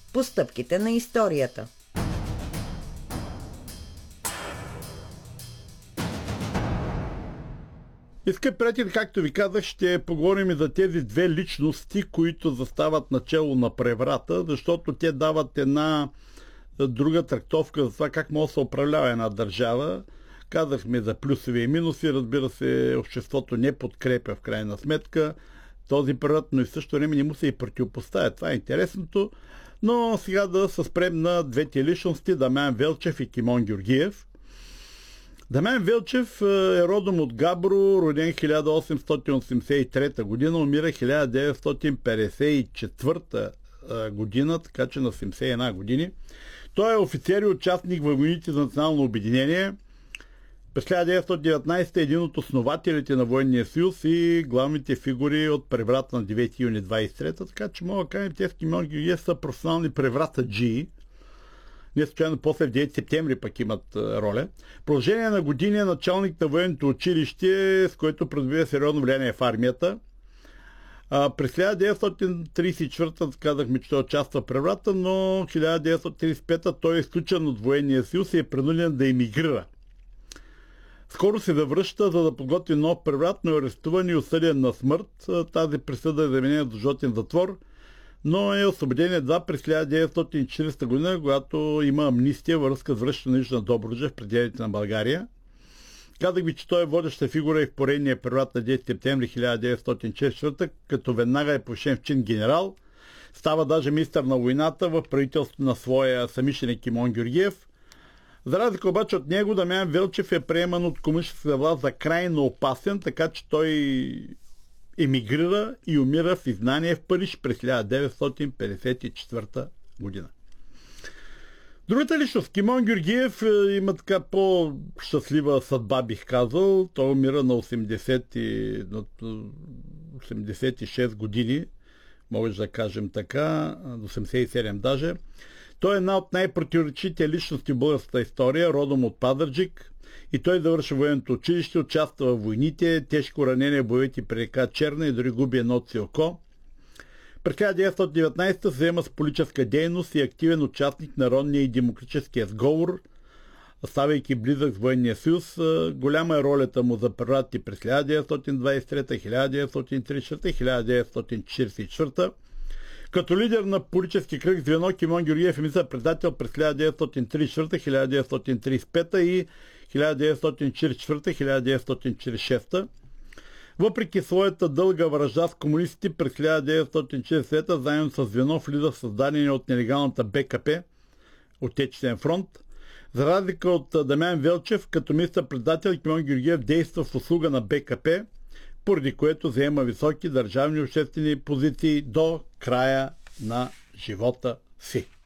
по стъпките на историята. Скъпи приятели, както ви казах, ще поговорим и за тези две личности, които застават начело на преврата, защото те дават една друга трактовка за това как може да се управлява една държава. Казахме за плюсови и минуси, разбира се, обществото не подкрепя в крайна сметка този преврат, но и в същото време не му се и противопоставя. Това е интересното. Но сега да се спрем на двете личности, Дамян Велчев и Кимон Георгиев. Дамян Велчев е родом от Габрово, роден 1883 година, умира 1954 година, така че на 71 години. Той е офицер и участник във войните за национално обединение. През 1919 е един от основателите на Военния съюз и главните фигури от преврата на 9 юни 23, така че мога да кажем, те с Кимон Георгиев са професионални превратаджии. Не случайно после в 9 септември пък имат роля. В продължение на години е началник на военното училище, с което придобива сериозно влияние в армията. През 1934 казахме, че той участва в преврата, но 1935 той е изключен от Военния съюз и е принуден да емигрира. Скоро се завръща, за да подготви нов преврат, но е арестуван и осъден на смърт. Тази присъда е заменена до жълтен затвор, но е освободен едва през 1940 година, когато има амнистия във връзка с връщане на Южна Добруджа в пределите на България. Казах ви, че той е водеща фигура и в поредния преврат на 10 септември 1944, като веднага е повишен в чин генерал. Става даже министър на войната в правителството на своя самишленик Кимон Георгиев. За разлика обаче от него, Дамян Велчев е приеман от комунистическата власт за крайно опасен, така че той емигрира и умира в изгнание в Париж през 1954 година. Другата личност, Кимон Георгиев, има така по-щастлива съдба, бих казал. Той умира на 86 години, може да кажем така, 87 даже. Той е една от най-противоречивите личности в българската история, родом от Пазарджик, и той завършва военното училище, участва в войните, тежко ранение в боевете при река Черна и дори губи едно от си око. През 1919 се заема с политическа дейност и активен участник на Народния и демократическия сговор, ставайки близък с Военния съюз. Голяма е ролята му за преврати през 1923, 1934 и 1944. Като лидер на политически кръг звено, Кимон Георгиев е министър-председател през 1934, 1935 и 1944-1946. Въпреки своята дълга вражда с комунистите през 1940 заедно с звено влиза в създадение от нелегалната БКП, Отечествен фронт. За разлика от Дамян Велчев, като министър-председател, Кимон Георгиев действа в услуга на БКП, поради което заема високи държавни обществени позиции до края на живота си.